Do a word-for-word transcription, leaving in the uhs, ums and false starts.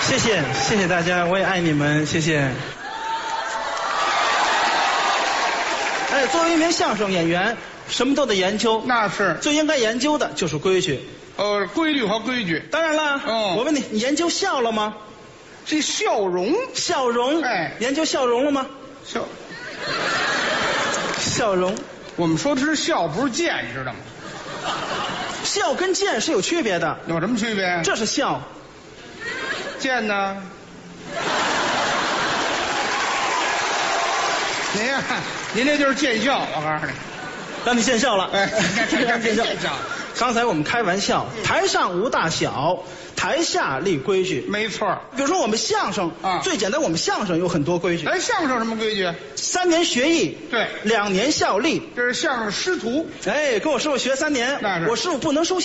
谢谢谢谢大家，我也爱你们，谢谢。哎，作为一名相声演员，什么都得研究。 那是最应该研究的就是规矩。 呃，规律和规矩。 当然了， 哦我问你，你研究笑了吗？ 这笑容， 笑容， 哎研究笑容了吗？ 笑， 笑容， 我们说的是笑，不是贱，你知道吗？ 笑跟贱是有区别的。 有什么区别？ 这是笑， 贱呢？您呀、您这就是见笑，我告诉你。 让你见笑了。 哎， 让你见笑。 见笑。 刚才我们开玩笑，台上无大小，台下立规矩。 没错。 比如说我们相声啊， 最简单，我们相声有很多规矩。 哎，相声有什么规矩？ 三年学艺， 对， 两年效力。 这是相声师徒。 哎，跟我师傅学三年， 那是我师傅不能收